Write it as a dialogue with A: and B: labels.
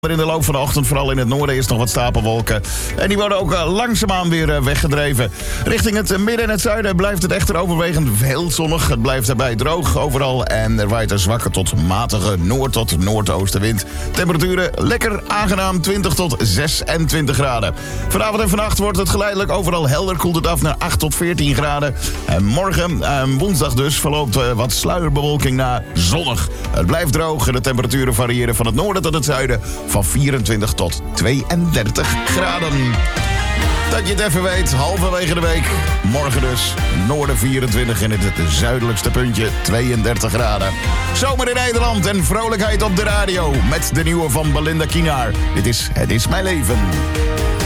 A: In de loop van de ochtend, vooral in het noorden, is nog wat stapelwolken. En die worden ook langzaamaan weer weggedreven. Richting het midden en het zuiden blijft het echter overwegend heel zonnig. Het blijft daarbij droog overal en er waait een zwakke tot matige noord- tot noordoostenwind. Temperaturen lekker aangenaam 20 tot 26 graden. Vanavond en vannacht wordt het geleidelijk overal helder. Koelt het af naar 8 tot 14 graden. En morgen, woensdag dus, verloopt wat sluierbewolking naar zonnig. Het blijft droog en de temperaturen variëren van het noorden tot het zuiden van 24 tot 32 graden. Dat je het even weet, halverwege de week. Morgen dus, noorden 24 en het zuidelijkste puntje 32 graden. Zomer in Nederland en vrolijkheid op de radio. Met de nieuwe van Belinda Kienaar. Dit is Het is mijn leven.